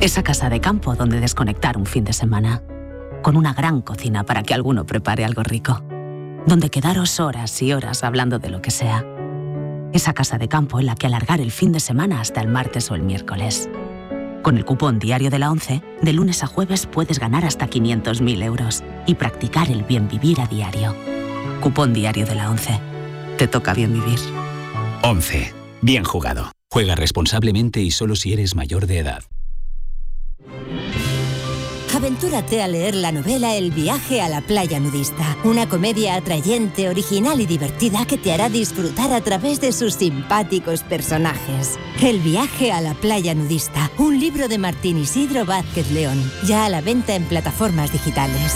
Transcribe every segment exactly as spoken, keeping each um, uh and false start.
Esa casa de campo donde desconectar un fin de semana. Con una gran cocina para que alguno prepare algo rico. Donde quedaros horas y horas hablando de lo que sea. Esa casa de campo en la que alargar el fin de semana hasta el martes o el miércoles. Con el cupón diario de la ONCE, de lunes a jueves puedes ganar hasta quinientos mil euros y practicar el bien vivir a diario. Cupón diario de la ONCE. Te toca bien vivir. ONCE. Bien jugado. Juega responsablemente y solo si eres mayor de edad. Aventúrate a leer la novela El viaje a la playa nudista. Una comedia atrayente, original y divertida que te hará disfrutar a través de sus simpáticos personajes. El viaje a la playa nudista. Un libro de Martín Isidro Vázquez León. Ya a la venta en plataformas digitales.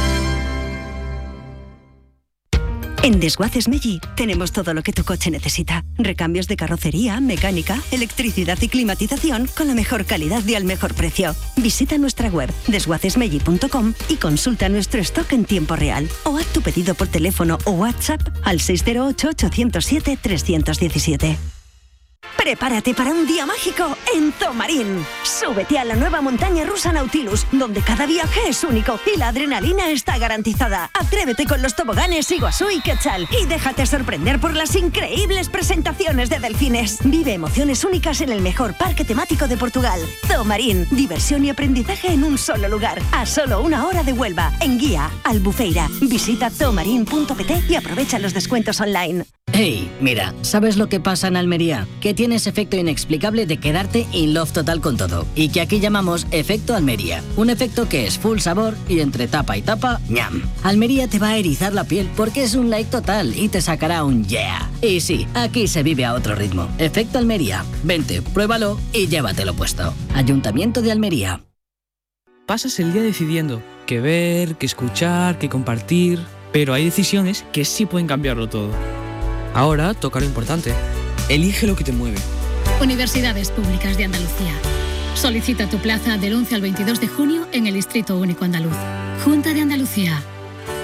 En Desguaces Meggi tenemos todo lo que tu coche necesita. Recambios de carrocería, mecánica, electricidad y climatización con la mejor calidad y al mejor precio. Visita nuestra web desguaces meggi punto com y consulta nuestro stock en tiempo real. O haz tu pedido por teléfono o WhatsApp al seis cero ocho, ocho cero siete, tres uno siete. Prepárate para un día mágico en Zomarín. Súbete a la nueva montaña rusa Nautilus, donde cada viaje es único y la adrenalina está garantizada. Atrévete con los toboganes Iguazú y Quetzal y déjate sorprender por las increíbles presentaciones de delfines. Vive emociones únicas en el mejor parque temático de Portugal. Zomarín, diversión y aprendizaje en un solo lugar, a solo una hora de Huelva, en Guía, Albufeira. Visita zomarín punto pt y aprovecha los descuentos online. Hey, mira, ¿sabes lo que pasa en Almería? Que tienes efecto inexplicable de quedarte in love total con todo. Y que aquí llamamos efecto Almería. Un efecto que es full sabor y entre tapa y tapa, ¡ñam! Almería te va a erizar la piel porque es un like total y te sacará un yeah. Y sí, aquí se vive a otro ritmo. Efecto Almería. Vente, pruébalo y llévatelo puesto. Ayuntamiento de Almería. Pasas el día decidiendo qué ver, qué escuchar, qué compartir... Pero hay decisiones que sí pueden cambiarlo todo. Ahora toca lo importante. Elige lo que te mueve. Universidades Públicas de Andalucía. Solicita tu plaza del once al veintidós de junio en el Distrito Único Andaluz. Junta de Andalucía.